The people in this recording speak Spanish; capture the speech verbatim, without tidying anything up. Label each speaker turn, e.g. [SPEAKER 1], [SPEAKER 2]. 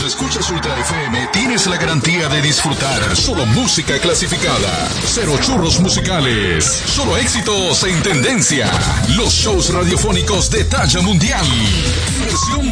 [SPEAKER 1] escuchas Ultra F M, tienes la garantía de disfrutar solo música clasificada. Cero churros musicales. Solo éxitos en tendencia. Los shows radiofónicos de talla mundial. Versión